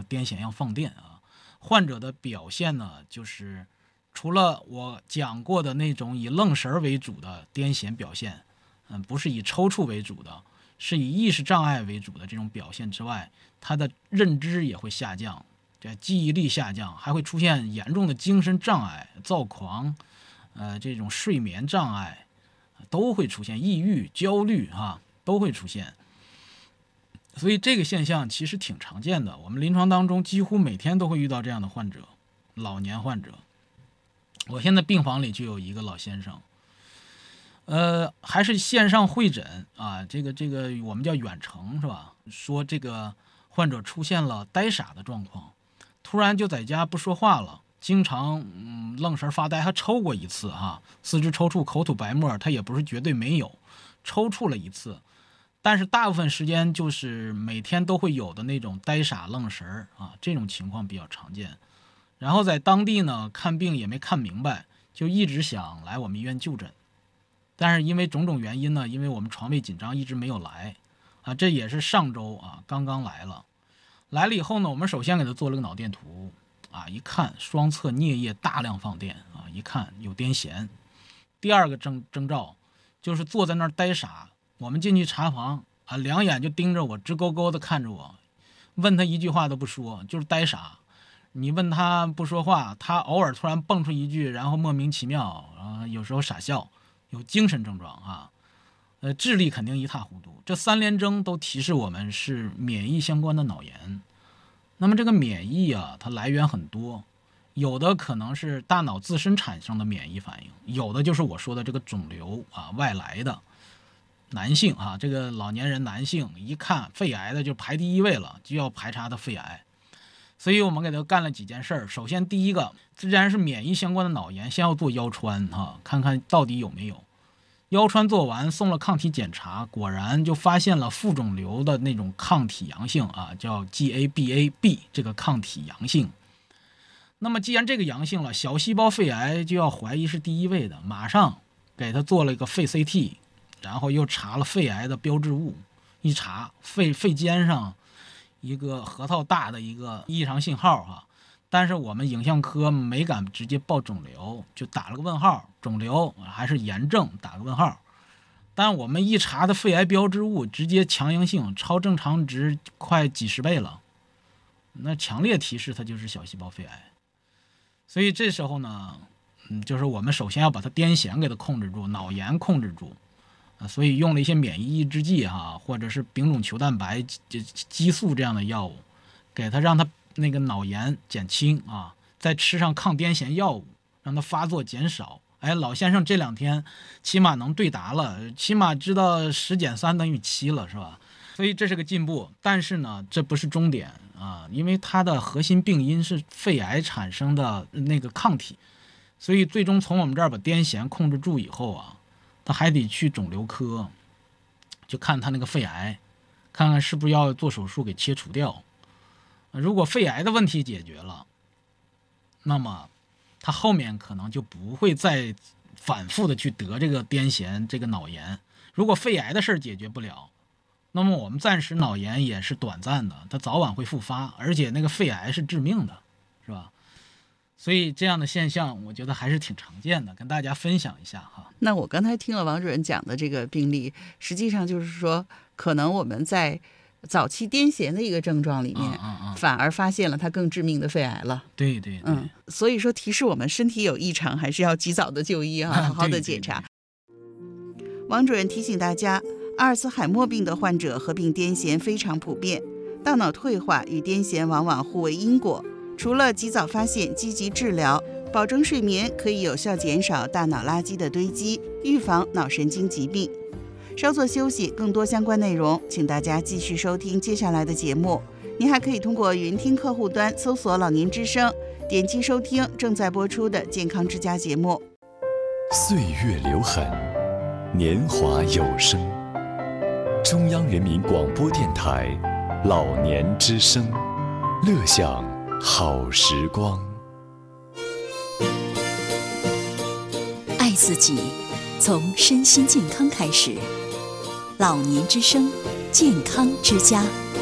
的癫痫样放电啊。患者的表现呢，就是除了我讲过的那种以愣神为主的癫痫表现，不是以抽搐为主的，是以意识障碍为主的这种表现之外，他的认知也会下降，记忆力下降，还会出现严重的精神障碍、躁狂，这种睡眠障碍都会出现，抑郁、焦虑都会出现。所以这个现象其实挺常见的，我们临床当中几乎每天都会遇到这样的患者，老年患者。我现在病房里就有一个老先生，还是线上会诊啊，这个我们叫远程是吧？说这个患者出现了呆傻的状况，突然就在家不说话了，经常愣神发呆，还抽过一次四肢抽搐、口吐白沫，他也不是绝对没有，抽搐了一次。但是大部分时间就是每天都会有的那种呆傻愣神这种情况比较常见。然后在当地呢看病也没看明白，就一直想来我们医院就诊，但是因为种种原因呢，因为我们床位紧张一直没有来这也是上周刚刚来了以后呢，我们首先给他做了个脑电图一看双侧颞叶大量放电一看有癫痫。第二个征兆就是坐在那儿呆傻，我们进去查房两眼就盯着我，直勾勾的看着我，问他一句话都不说，就是呆傻。你问他不说话，他偶尔突然蹦出一句，然后莫名其妙，有时候傻笑，有精神症状智力肯定一塌糊涂。这3联征都提示我们是免疫相关的脑炎。那么这个免疫它来源很多，有的可能是大脑自身产生的免疫反应，有的就是我说的这个肿瘤外来的。男性这个老年人男性一看肺癌的就排第一位了，就要排查他肺癌。所以我们给他干了几件事。首先第一个，既然是免疫相关的脑炎，先要做腰穿看看到底有没有。腰穿做完送了抗体检查，果然就发现了副肿瘤的那种抗体阳性叫 GABA-B 这个抗体阳性。那么既然这个阳性了，小细胞肺癌就要怀疑是第一位的，马上给他做了一个肺 CT， 然后又查了肺癌的标志物，一查肺尖上一个核桃大的一个异常信号但是我们影像科没敢直接报肿瘤，就打了个问号，肿瘤还是炎症打个问号。但我们一查的肺癌标志物直接强阳性，超正常值快几十倍了，那强烈提示它就是小细胞肺癌。所以这时候呢就是我们首先要把它癫痫给它控制住，脑炎控制住所以用了一些免疫抑制剂或者是丙种球蛋白激素这样的药物，给他让他那个脑炎减轻再吃上抗癫痫药物，让他发作减少。老先生这2天起码能对答了，起码知道10减3等于7了，是吧？所以这是个进步。但是呢这不是终点因为它的核心病因是肺癌产生的那个抗体，所以最终从我们这儿把癫痫控制住以后他还得去肿瘤科，就看他那个肺癌，看看是不是要做手术给切除掉。如果肺癌的问题解决了，那么他后面可能就不会再反复的去得这个癫痫这个脑炎。如果肺癌的事儿解决不了，那么我们暂时脑炎也是短暂的，它早晚会复发，而且那个肺癌是致命的，是吧？所以这样的现象我觉得还是挺常见的，跟大家分享一下那我刚才听了王主任讲的这个病例，实际上就是说可能我们在早期癫痫的一个症状里面反而发现了它更致命的肺癌了。 对对对， 所以说提示我们身体有异常还是要及早的就医好好的检查。王主任提醒大家，阿尔茨海默病的患者合并癫痫非常普遍，大脑退化与癫痫往往互为因果。除了及早发现、积极治疗，保证睡眠可以有效减少大脑垃圾的堆积，预防脑神经疾病。稍作休息，更多相关内容，请大家继续收听接下来的节目。您还可以通过云听客户端搜索老年之声，点击收听正在播出的健康之家节目。 岁月留痕，年华有声。中央人民广播电台老年之声，乐享好时光。 爱自己，从身心健康开始。老年之声，健康之家。